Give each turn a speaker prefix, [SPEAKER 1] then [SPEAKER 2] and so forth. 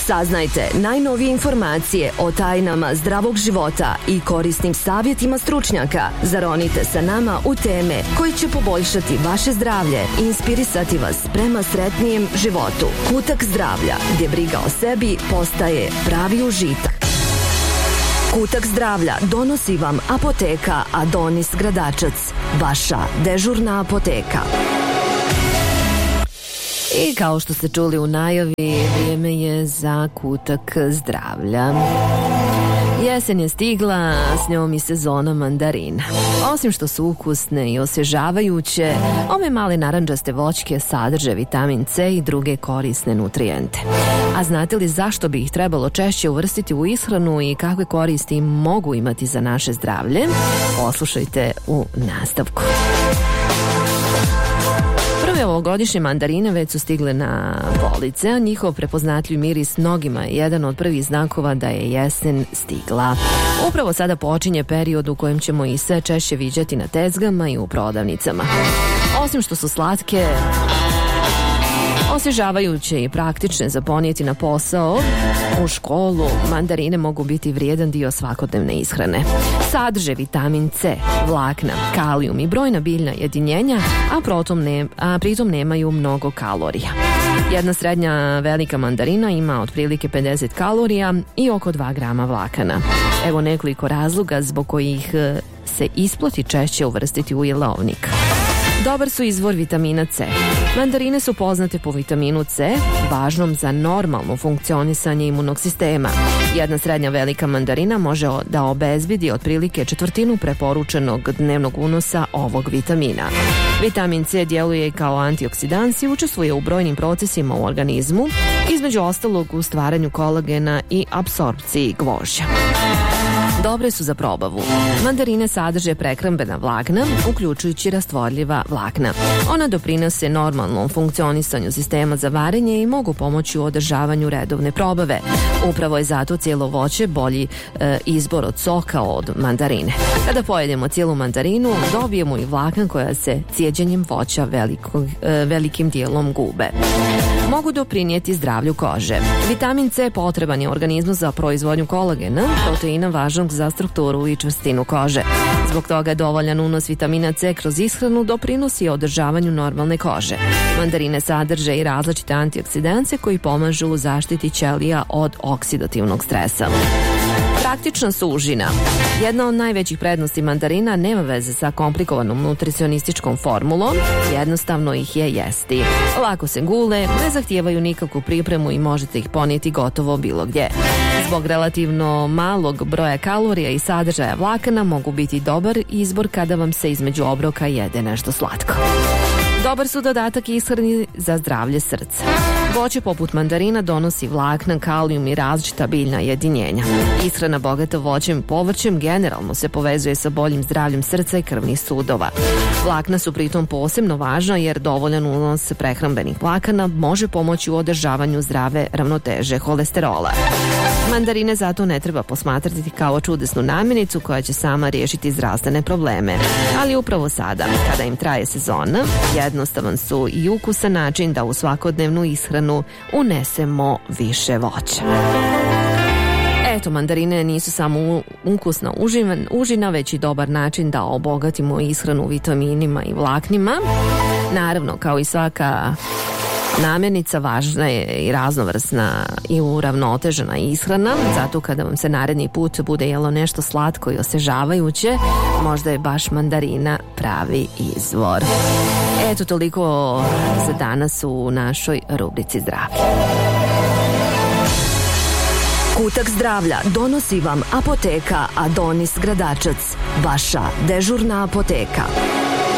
[SPEAKER 1] Saznajte najnovije informacije o tajnama zdravog života i korisnim savjetima stručnjaka. Zaronite sa nama u teme koje će poboljšati vaše zdravlje i inspirisati vas prema sretnijem životu. Kutak zdravlja, gdje briga o sebi postaje pravi užitak. Kutak zdravlja donosi vam apoteka Adonis Gradačac, vaša dežurna apoteka. I kao što ste čuli u najavi, vrijeme je za kutak zdravlja. Jesen je stigla, s njom i sezona mandarina. Osim što su ukusne i osvježavajuće, ove male narandžaste voćke sadrže vitamin C i druge korisne nutrijente. A znate li zašto bi ih trebalo češće uvrstiti u ishranu i kakve koristi mogu imati za naše zdravlje? Poslušajte u nastavku. Prve ovogodišnje mandarine već su stigle na police, a njihov prepoznatljiv miris mnogima je jedan od prvih znakova da je jesen stigla. Upravo sada počinje period u kojem ćemo ih sve češće viđati na tezgama i u prodavnicama. Osim što su slatke, osvježavajuće i praktične za ponijeti na posao, u školu, mandarine mogu biti vrijedan dio svakodnevne ishrane. Sadrže vitamin C, vlakna, kalijum i brojna biljna jedinjenja, a pritom nemaju mnogo kalorija. Jedna srednja velika mandarina ima otprilike 50 kalorija i oko 2 grama vlakana. Evo nekoliko razloga zbog kojih se isplati češće uvrstiti u jelovnik. Dobar su izvor vitamina C. Mandarine su poznate po vitaminu C, važnom za normalno funkcionisanje imunog sistema. Jedna srednja velika mandarina može da obezbedi otprilike četvrtinu preporučenog dnevnog unosa ovog vitamina. Vitamin C djeluje kao antioksidans i učestvuje u brojnim procesima u organizmu, između ostalog u stvaranju kolagena i apsorpciji gvožđa. Dobre su za probavu. Mandarine sadrže prehrambena vlakna, uključujući rastvorljiva vlakna. Ona doprinose normalnom funkcionisanju sistema za varenje i mogu pomoći u održavanju redovne probave. Upravo je zato cijelo voće bolji izbor od soka od mandarine. Kada pojedemo cijelu mandarinu, dobijemo i vlakna koja se cijeđenjem voća velikim dijelom gube. Mogu doprinijeti zdravlju kože. Vitamin C potreban je organizmu za proizvodnju kolagena, proteina važnog za strukturu i čvrstinu kože. Zbog toga dovoljan unos vitamina C kroz ishranu doprinosi održavanju normalne kože. Mandarine sadrže i različite antioksidanse koji pomažu u zaštiti ćelija od oksidativnog stresa. Praktična su užina. Jedna od najvećih prednosti mandarina nema veze sa komplikovanom nutricionističkom formulom, jednostavno ih je jesti. Lako se gule, ne zahtijevaju nikakvu pripremu i možete ih ponijeti gotovo bilo gdje. Zbog relativno malog broja kalorija i sadržaja vlakana mogu biti dobar izbor kada vam se između obroka jede nešto slatko. Dobar su dodatak ishrani za zdravlje srca. Voće poput mandarina donosi vlakna, kalijum i različita biljna jedinjenja. Ishrana bogata voćem i povrćem generalno se povezuje sa boljim zdravljem srca i krvnih sudova. Vlakna su pritom posebno važna jer dovoljan unos prehrambenih vlakana može pomoći u održavanju zdrave ravnoteže holesterola. Mandarine zato ne treba posmatrati kao čudesnu namirnicu koja će sama riješiti zdravstvene probleme. Ali upravo sada, kada im traje sezona, jednostavan su i ukusan način da u svakodnevnu ishranu unesemo više voća. Eto, mandarine nisu samo ukusna užina, već i dobar način da obogatimo ishranu vitaminima i vlaknima. Naravno, kao i svaka namirnica, važna je i raznovrsna i uravnotežena ishrana, zato kada vam se naredni put bude jelo nešto slatko i osvježavajuće, možda je baš mandarina pravi izvor. Eto, toliko za danas u našoj rubrici zdravlja. Kutak zdravlja donosi vam apoteka Adonis Gradačac, vaša dežurna apoteka.